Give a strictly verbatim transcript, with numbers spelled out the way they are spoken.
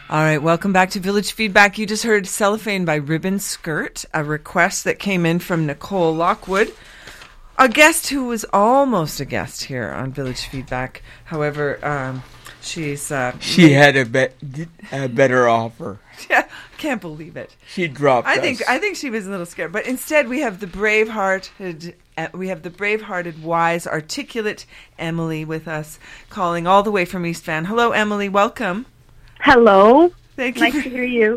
All right, welcome back to Village Feedback. You just heard Cellophane by Ribbon Skirt, a request that came in from Nicole Lockwood, a guest who was almost a guest here on Village Feedback. However, um, she's... Uh, she had a, be- a better offer. Yeah, I can't believe it. She dropped I us. think I think she was a little scared, but instead we have the brave-hearted, uh, we have the brave-hearted, wise, articulate Emily with us, calling all the way from East Van. Hello, Emily. Welcome. Hello. Thank you. Nice for, to hear you.